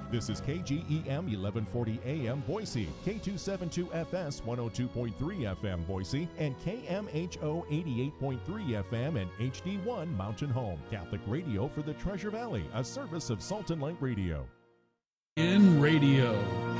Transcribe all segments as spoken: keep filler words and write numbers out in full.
This is K G E M eleven forty A M Boise, K two seventy-two F S one oh two point three F M Boise, and K M H O eighty-eight point three F M and H D one Mountain Home. Catholic radio for the Treasure Valley, a service of Salt and Light Radio. In radio.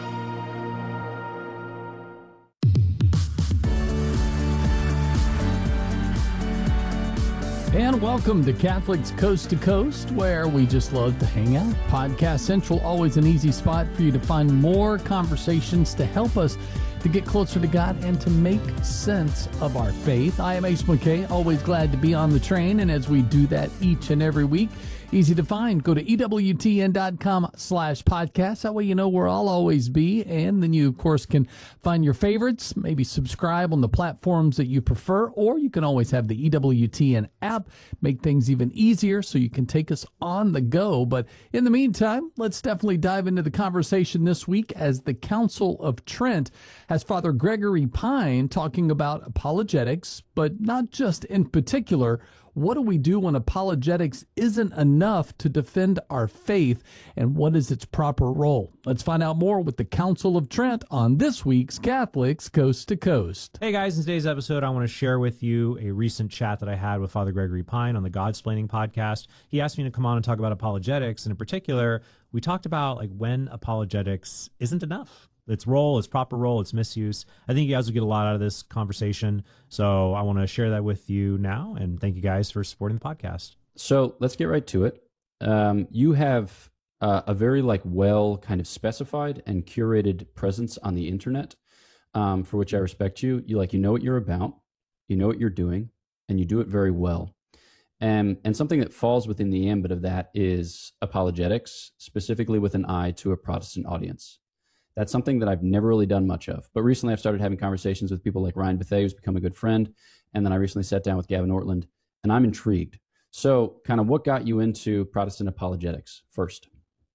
And welcome to Catholics Coast to Coast, where we just love to hang out. Podcast Central, always an easy spot for you to find more conversations to help us to get closer to God and to make sense of our faith. I am Ace McKay, always glad to be on the train, and as we do that each and every week, easy to find. Go to EWTN.com slash podcast. That way you know where I'll always be. And then you, of course, can find your favorites, maybe subscribe on the platforms that you prefer, or you can always have the E W T N app, make things even easier so you can take us on the go. But in the meantime, let's definitely dive into the conversation this week as the Council of Trent has Father Gregory Pine talking about apologetics, but not just in particular. What do we do when apologetics isn't enough to defend our faith, and what is its proper role? Let's find out more with the Council of Trent on this week's Catholics Coast to Coast. Hey guys, in today's episode, I want to share with you a recent chat that I had with Father Gregory Pine on the Godsplaining podcast. He asked me to come on and talk about apologetics, and in particular, we talked about like when apologetics isn't enough. Its role, its proper role, its misuse. I think you guys will get a lot out of this conversation. So I want to share that with you now. And thank you guys for supporting the podcast. So let's get right to it. Um, you have uh, a very like well kind of specified and curated presence on the internet, um, for which I respect you. You like, you know what you're about, you know what you're doing, and you do it very well. And, and something that falls within the ambit of that is apologetics, specifically with an eye to a Protestant audience. That's something that I've never really done much of. But recently I've started having conversations with people like Ryan Bethea, who's become a good friend. And then I recently sat down with Gavin Ortland, and I'm intrigued. So kind of what got you into Protestant apologetics first?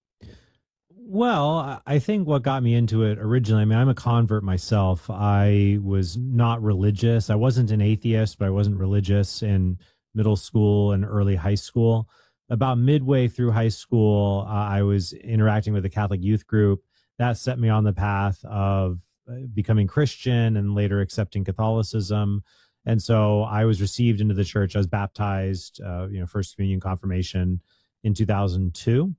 Well, I think what got me into it originally, I mean, I'm a convert myself. I was not religious. I wasn't an atheist, but I wasn't religious in middle school and early high school. About midway through high school, uh, I was interacting with a Catholic youth group. That set me on the path of becoming Christian and later accepting Catholicism. And so I was received into the church. I was baptized, uh, you know, First Communion, confirmation in two thousand two.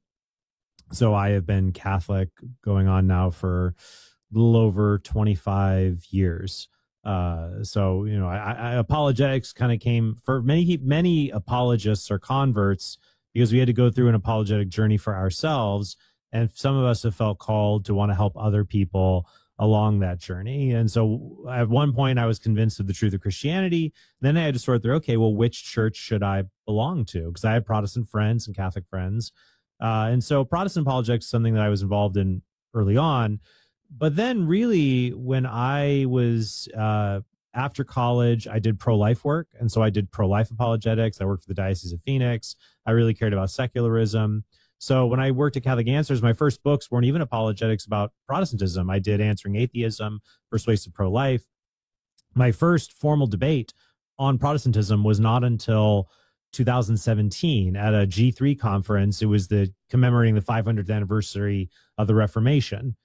So I have been Catholic going on now for a little over twenty-five years. Uh, so, you know, I, I, apologetics kind of came for many, many apologists or converts because we had to go through an apologetic journey for ourselves. And some of us have felt called to want to help other people along that journey. And so at one point I was convinced of the truth of Christianity. Then I had to sort through, okay, well, which church should I belong to? Because I had Protestant friends and Catholic friends. Uh, and so Protestant apologetics is something that I was involved in early on. But then really when I was, uh, after college, I did pro-life work. And so I did pro-life apologetics. I worked for the Diocese of Phoenix. I really cared about secularism. So when I worked at Catholic Answers, my first books weren't even apologetics about Protestantism. I did Answering Atheism, Persuasive Pro-Life. My first formal debate on Protestantism was not until two thousand seventeen at a G three conference. It was the commemorating the five hundredth anniversary of the Reformation.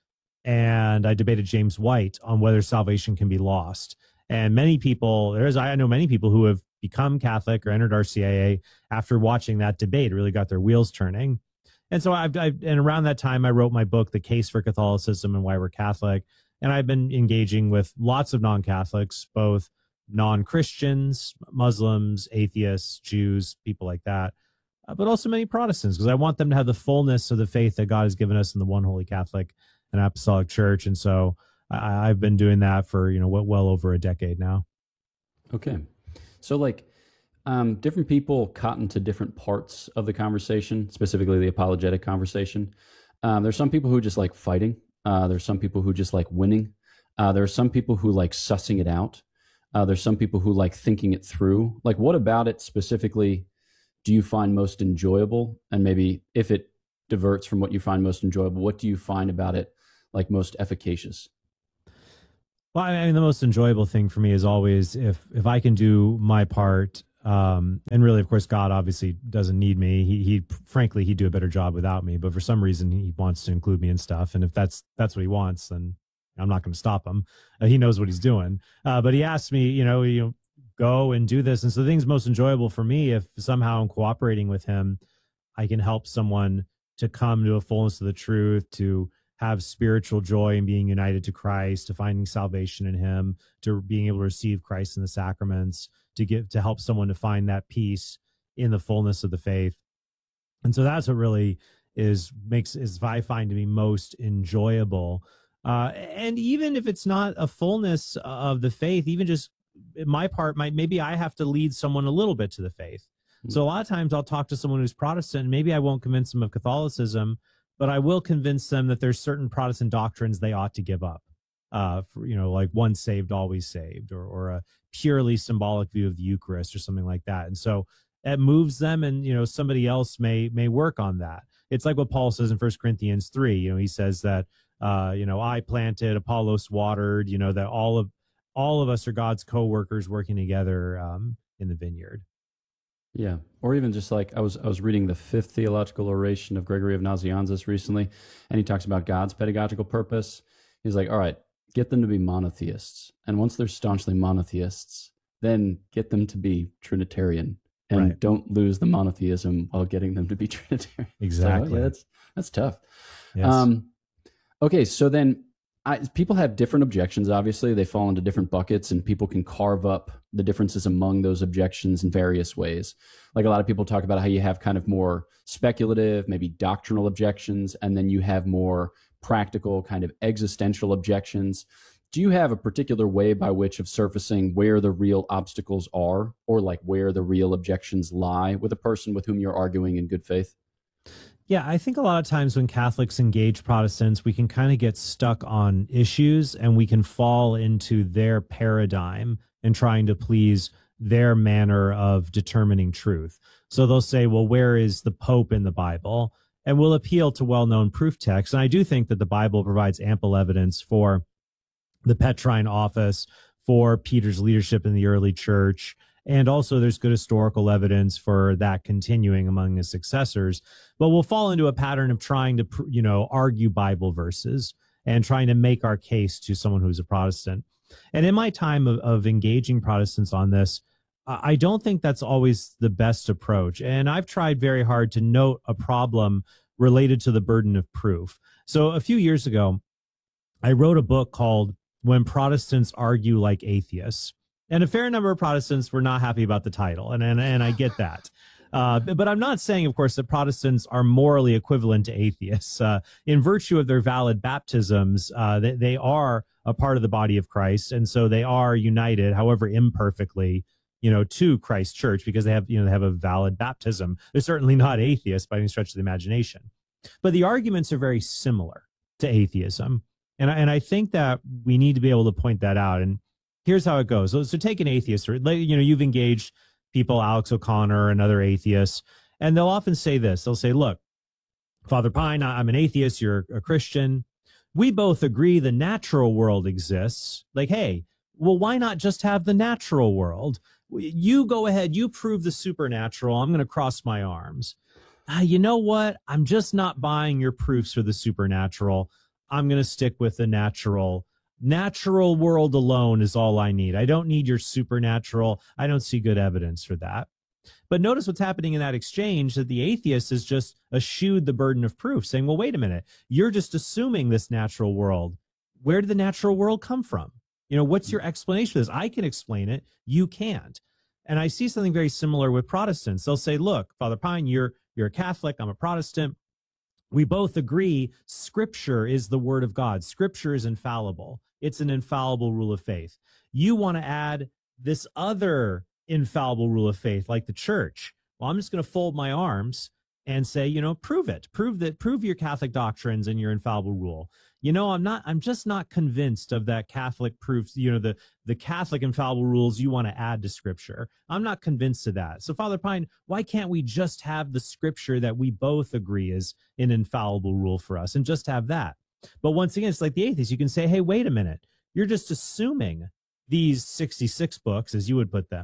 And I debated James White on whether salvation can be lost. And many people, there is, I know many people who have become Catholic or entered R C I A after watching that debate, really got their wheels turning. And so I've, I've, and around that time, I wrote my book, The Case for Catholicism and Why We're Catholic. And I've been engaging with lots of non-Catholics, both non-Christians, Muslims, atheists, Jews, people like that, uh, but also many Protestants, because I want them to have the fullness of the faith that God has given us in the one holy Catholic and Apostolic Church. And so I, I've been doing that for, you know, well, well over a decade now. Okay. So like, Um, different people cotton to different parts of the conversation, specifically the apologetic conversation. Um, there's some people who just like fighting. Uh, there's some people who just like winning. Uh, there are some people who like sussing it out. Uh, there's some people who like thinking it through. Like, what about it specifically do you find most enjoyable? And maybe if it diverts from what you find most enjoyable, what do you find about it like most efficacious? Well, I mean, the most enjoyable thing for me is always if if I can do my part Um, and really, of course, God obviously doesn't need me. He, he, frankly, he'd do a better job without me. But for some reason, he wants to include me in stuff. And if that's that's what he wants, then I'm not going to stop him. Uh, he knows what he's doing. Uh, but he asked me, you know, you know, go and do this. And so the thing's most enjoyable for me, if somehow I'm cooperating with him, I can help someone to come to a fullness of the truth, to have spiritual joy in being united to Christ, to finding salvation in him, to being able to receive Christ in the sacraments, to give, to help someone to find that peace in the fullness of the faith. And so that's what really is makes is I find to be most enjoyable. Uh, and even if it's not a fullness of the faith, even just my part might, maybe I have to lead someone a little bit to the faith. Mm-hmm. So a lot of times I'll talk to someone who's Protestant, and maybe I won't convince them of Catholicism, but I will convince them that there's certain Protestant doctrines they ought to give up. Uh, for, you know, like once saved, always saved, or, or a purely symbolic view of the Eucharist or something like that. And so it moves them, and, you know, somebody else may, may work on that. It's like what Paul says in First Corinthians three, you know, he says that, uh, you know, I planted, Apollos watered, you know, that all of, all of us are God's co-workers working together um, in the vineyard. Yeah. Or even just like I was I was reading the fifth theological oration of Gregory of Nazianzus recently, and he talks about God's pedagogical purpose. He's like, all right, get them to be monotheists. And once they're staunchly monotheists, then get them to be Trinitarian. And Right. don't lose the monotheism while getting them to be Trinitarian. Exactly. So, yeah, that's that's tough. Yes. Um, okay, so then I, people have different objections, obviously. They fall into different buckets, and people can carve up the differences among those objections in various ways. Like a lot of people talk about how you have kind of more speculative, maybe doctrinal objections, and then you have more practical, kind of existential objections. Do you have a particular way by which of surfacing where the real obstacles are, or like where the real objections lie with a person with whom you're arguing in good faith? Yeah, I think a lot of times when Catholics engage Protestants, we can kind of get stuck on issues, and we can fall into their paradigm and trying to please their manner of determining truth. So they'll say, well, where is the Pope in the Bible? And we'll appeal to well-known proof texts. And I do think that the Bible provides ample evidence for the Petrine office, for Peter's leadership in the early church. And also there's good historical evidence for that continuing among his successors. But we'll fall into a pattern of trying to, you know, argue Bible verses and trying to make our case to someone who's a Protestant. And in my time of, of engaging Protestants on this, I don't think that's always the best approach. And I've tried very hard to note a problem related to the burden of proof. So a few years ago, I wrote a book called When Protestants Argue Like Atheists. And a fair number of Protestants were not happy about the title, and and, and I get that. Uh, but I'm not saying, of course, that Protestants are morally equivalent to atheists. Uh, in virtue of their valid baptisms, uh, they, they are a part of the body of Christ, and so they are united, however imperfectly, you know, to Christ's church, because they have, you know, they have a valid baptism. They're certainly not atheists by any stretch of the imagination. But the arguments are very similar to atheism, and I, and I think that we need to be able to point that out. And here's how it goes. So, so take an atheist, or, you know, you've engaged people, Alex O'Connor and other atheists, and they'll often say this. They'll say, look, Father Pine, I'm an atheist, you're a Christian. We both agree the natural world exists. Like, hey, well, why not just have the natural world? You go ahead, you prove the supernatural. I'm going to cross my arms. Ah, you know what? I'm just not buying your proofs for the supernatural. I'm going to stick with the natural. Natural world alone is all I need. I don't need your supernatural. I don't see good evidence for that. But notice what's happening in that exchange, that the atheist has just eschewed the burden of proof, saying, well, wait a minute, you're just assuming this natural world. Where did the natural world come from? You know, what's your explanation for this? I can explain it. You can't. And I see something very similar with Protestants. They'll say, look, Father Pine, you're, you're a Catholic, I'm a Protestant. We both agree Scripture is the Word of God. Scripture is infallible. It's an infallible rule of faith. You want to add this other infallible rule of faith, like the church. Well, I'm just going to fold my arms and say, you know, prove it. Prove that, prove your Catholic doctrines and your infallible rule. You know, I'm not, I'm just not convinced of that Catholic proof, you know, the, the Catholic infallible rules you want to add to Scripture. I'm not convinced of that. So, Father Pine, why can't we just have the Scripture that we both agree is an infallible rule for us and just have that? But once again, it's like the atheist. You can say, hey, wait a minute. You're just assuming these sixty-six books, as you would put them,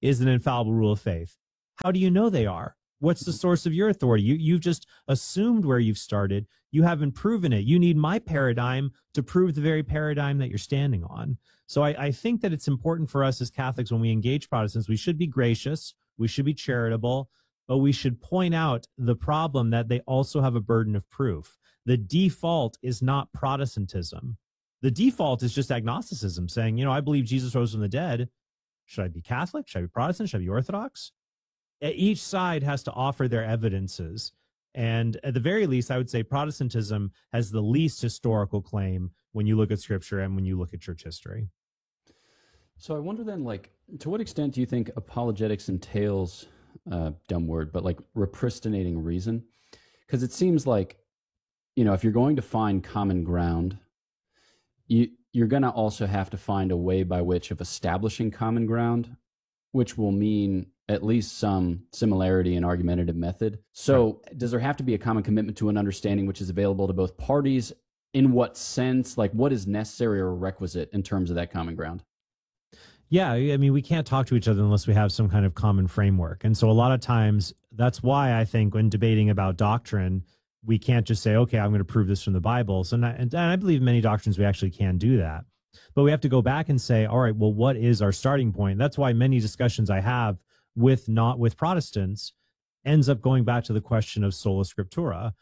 is an infallible rule of faith. How do you know they are? What's the source of your authority? You, you've just assumed where you've started. You haven't proven it. You need my paradigm to prove the very paradigm that you're standing on. So I, I think that it's important for us as Catholics, when we engage Protestants, we should be gracious, we should be charitable, but we should point out the problem that they also have a burden of proof. The default is not Protestantism. The default is just agnosticism, saying, you know, I believe Jesus rose from the dead. Should I be Catholic? Should I be Protestant? Should I be Orthodox? Each side has to offer their evidences. And at the very least, I would say Protestantism has the least historical claim when you look at Scripture and when you look at church history. So I wonder then, like, to what extent do you think apologetics entails, uh, dumb word, but like repristinating reason? Because it seems like, you know, if you're going to find common ground, you, you're going to also have to find a way by which of establishing common ground, which will mean at least some similarity in argumentative method. So right. Does there have to be a common commitment to an understanding which is available to both parties? In what sense? Like, what is necessary or requisite in terms of that common ground? Yeah, I mean, we can't talk to each other unless we have some kind of common framework. And so a lot of times, that's why I think when debating about doctrine, we can't just say, okay, I'm going to prove this from the Bible. So, not, and I believe many doctrines we actually can do that. But we have to go back and say, all right, well, what is our starting point? That's why many discussions I have with not with Protestants ends up going back to the question of sola scriptura,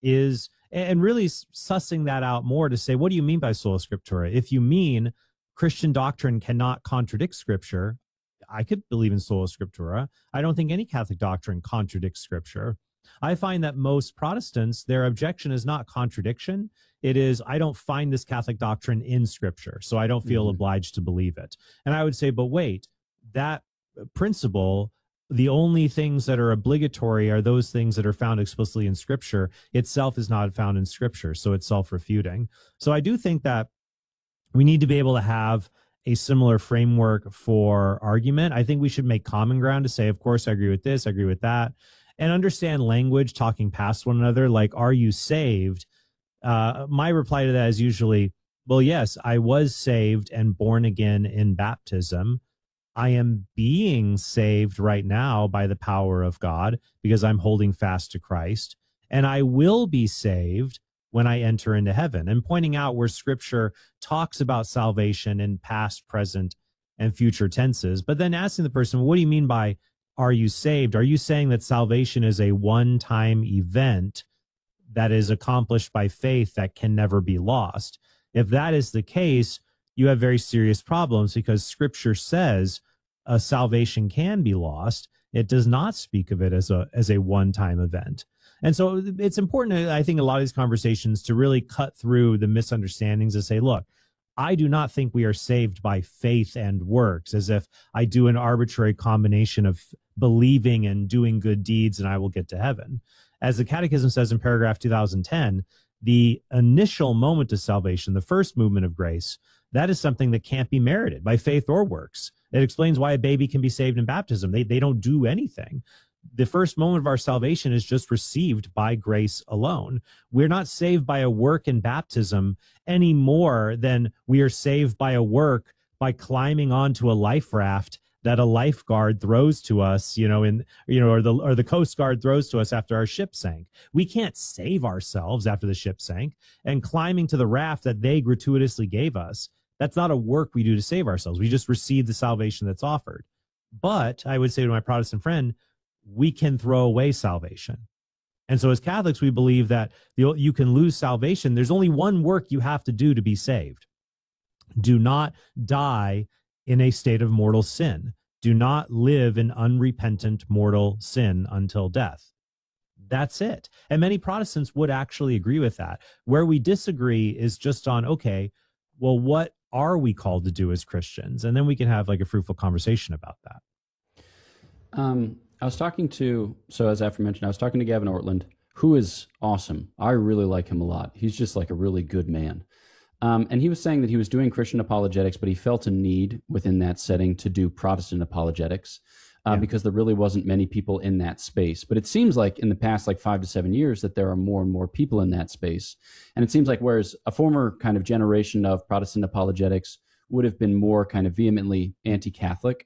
is and really sussing that out more to say, what do you mean by sola scriptura? If you mean Christian doctrine cannot contradict Scripture, I could believe in sola scriptura. I don't think any Catholic doctrine contradicts Scripture. I find that most Protestants, their objection is not contradiction. It is, I don't find this Catholic doctrine in Scripture, so I don't feel mm-hmm. obliged to believe it. And I would say, but wait, that principle, the only things that are obligatory are those things that are found explicitly in Scripture. Itself is not found in Scripture, so it's self-refuting. So I do think that we need to be able to have a similar framework for argument. I think we should make common ground to say, of course, I agree with this, I agree with that, and understand language, talking past one another, like, are you saved? Uh, my reply to that is usually, well, yes, I was saved and born again in baptism. I am being saved right now by the power of God because I'm holding fast to Christ, and I will be saved when I enter into heaven, and pointing out where Scripture talks about salvation in past, present, and future tenses, but then asking the person, well, what do you mean by are you saved? Are you saying that salvation is a one-time event that is accomplished by faith that can never be lost? If that is the case, you have very serious problems, because Scripture says a salvation can be lost. It does not speak of it as a as a one-time event. And so it's important, I think, a lot of these conversations to really cut through the misunderstandings and say, look, I do not think we are saved by faith and works, as if I do an arbitrary combination of believing and doing good deeds and I will get to heaven. As the Catechism says in paragraph two thousand ten, the initial moment of salvation, the first movement of grace, that is something that can't be merited by faith or works. It explains why a baby can be saved in baptism. They, they don't do anything. The first moment of our salvation is just received by grace alone. We're not saved by a work in baptism any more than we are saved by a work by climbing onto a life raft that a lifeguard throws to us, you know, in, you know, or the, or the Coast Guard throws to us after our ship sank. We can't save ourselves after the ship sank, and climbing to the raft that they gratuitously gave us, that's not a work we do to save ourselves. We just receive the salvation that's offered. But I would say to my Protestant friend, we can throw away salvation. And so as Catholics, we believe that the, you can lose salvation. There's only one work you have to do to be saved. Do not die in a state of mortal sin. Do not live in unrepentant mortal sin until death. That's it. And many Protestants would actually agree with that. Where we disagree is just on, okay, well, what are we called to do as Christians? And then we can have like a fruitful conversation about that. Um, I was talking to, so as aforementioned, I was talking to Gavin Ortland, who is awesome. I really like him a lot. He's just like a really good man. Um, and he was saying that he was doing Christian apologetics, but he felt a need within that setting to do Protestant apologetics uh, yeah. because there really wasn't many people in that space. But it seems like in the past like five to seven years that there are more and more people in that space. And it seems like whereas a former kind of generation of Protestant apologetics would have been more kind of vehemently anti-Catholic,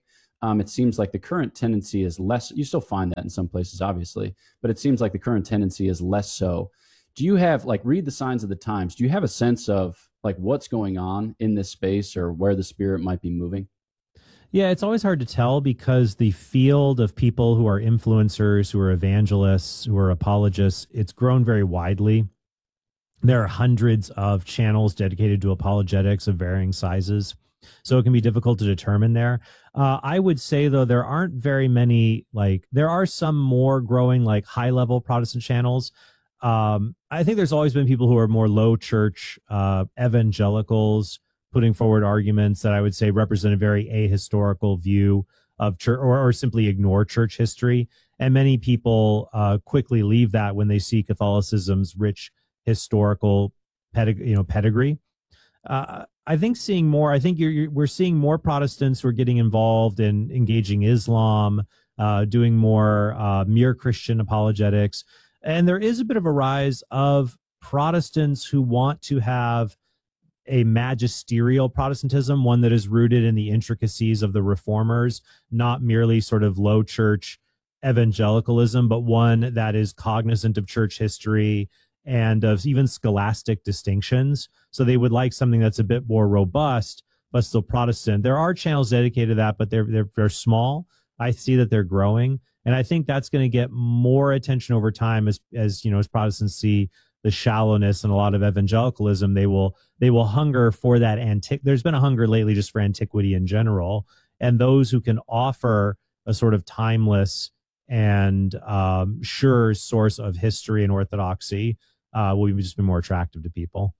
um, it seems like the current tendency is less. You still find that in some places, obviously, but it seems like the current tendency is less so. Do you have, like, read the signs of the times? Do you have a sense of like what's going on in this space or where the Spirit might be moving? Yeah, it's always hard to tell because the field of people who are influencers, who are evangelists, who are apologists, it's grown very widely. There are hundreds of channels dedicated to apologetics of varying sizes, so it can be difficult to determine there. Uh, I would say, though, there aren't very many, like, there are some more growing, like, high-level Protestant channels. Um, I think there's always been people who are more low church, uh, evangelicals, putting forward arguments that I would say represent a very ahistorical view of church, or, or simply ignore church history. And many people uh, quickly leave that when they see Catholicism's rich historical pedig- you know, pedigree. Uh, I think seeing more, I think you're, you're, we're seeing more Protestants who are getting involved in engaging Islam, uh, doing more uh, mere Christian apologetics. And there is a bit of a rise of Protestants who want to have a magisterial Protestantism, one that is rooted in the intricacies of the reformers, not merely sort of low church evangelicalism, but one that is cognizant of church history and of even scholastic distinctions. So they would like something that's a bit more robust, but still Protestant. There are channels dedicated to that, but they're they're, they're small. I see that they're growing, and I think that's going to get more attention over time as as you know as Protestants see the shallowness and a lot of evangelicalism. They will they will hunger for that antiq. There's been a hunger lately just for antiquity in general, and those who can offer a sort of timeless and um, sure source of history and orthodoxy uh, will just be more attractive to people.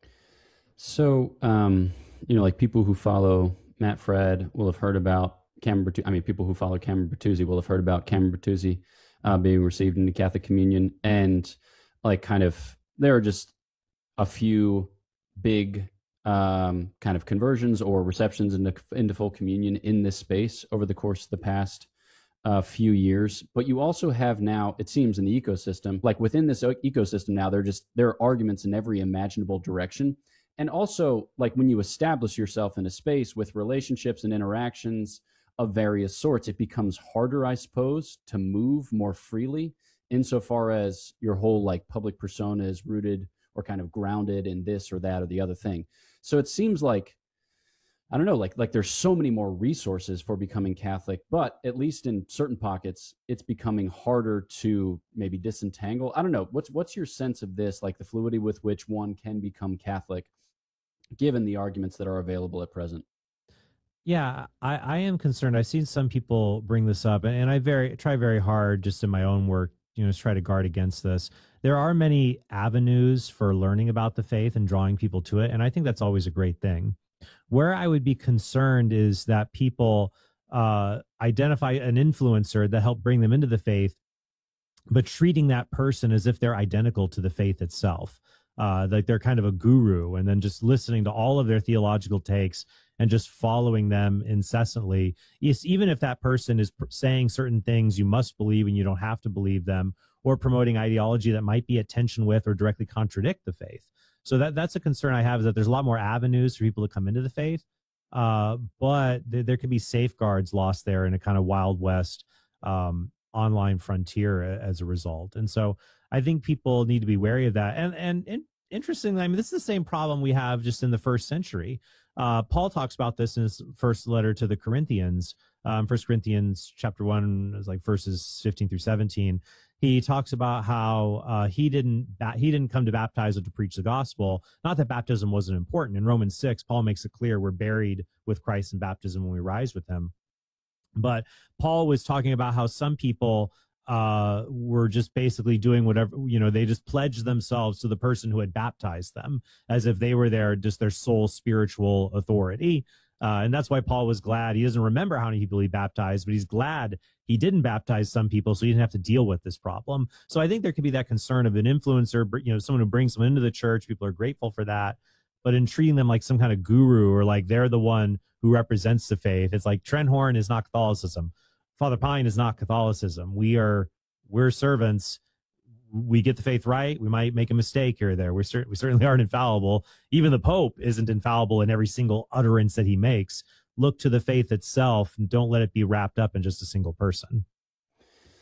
So, um, you know, like people who follow Matt Fred will have heard about Cameron Bertuzzi. I mean, people who follow Cameron Bertuzzi will have heard about Cameron Bertuzzi uh, being received into Catholic communion, and like kind of there are just a few big um, kind of conversions or receptions into, into full communion in this space over the course of the past uh, few years. But you also have now, it seems, in the ecosystem, like within this ecosystem now, there are just there are arguments in every imaginable direction. And also, like when you establish yourself in a space with relationships and interactions of various sorts, it becomes harder, I suppose, to move more freely, insofar as your whole like public persona is rooted or kind of grounded in this or that or the other thing. So it seems like, I don't know, like like there's so many more resources for becoming Catholic, but at least in certain pockets, it's becoming harder to maybe disentangle. I don't know. What's what's your sense of this, like the fluidity with which one can become Catholic, given the arguments that are available at present? Yeah, I, I am concerned. I've seen some people bring this up, and I very try very hard just in my own work, you know, to try to guard against this. There are many avenues for learning about the faith and drawing people to it, and I think that's always a great thing. Where I would be concerned is that people uh, identify an influencer that helped bring them into the faith, but treating that person as if they're identical to the faith itself, uh, like they're kind of a guru, and then just listening to all of their theological takes and just following them incessantly. Yes, even if that person is saying certain things you must believe and you don't have to believe them, or promoting ideology that might be at tension with or directly contradict the faith. So that that's a concern I have, is that there's a lot more avenues for people to come into the faith, uh, but th- there could be safeguards lost there in a kind of Wild West um, online frontier as a result. And so I think people need to be wary of that. And, and, and interestingly, I mean, this is the same problem we have just in the first century. Uh, Paul talks about this in his first letter to the Corinthians, um, First Corinthians chapter one, is like verses fifteen through seventeen. He talks about how uh, he didn't ba- he didn't come to baptize or to preach the gospel. Not that baptism wasn't important. In Romans six, Paul makes it clear we're buried with Christ in baptism when we rise with him. But Paul was talking about how some people uh, were just basically doing whatever, you know, they just pledged themselves to the person who had baptized them as if they were their, just their sole spiritual authority. Uh, and that's why Paul was glad. He doesn't remember how many people he baptized, but he's glad he didn't baptize some people so he didn't have to deal with this problem. So I think there could be that concern of an influencer, you know, someone who brings them into the church. People are grateful for that. But in treating them like some kind of guru, or like they're the one who represents the faith, it's like Trent Horn is not Catholicism. Father Pine is not Catholicism. We are, we're servants. We get the faith right. We might make a mistake here or there. We're cer- we certainly aren't infallible. Even the Pope isn't infallible in every single utterance that he makes. look to the faith itself and don't let it be wrapped up in just a single person.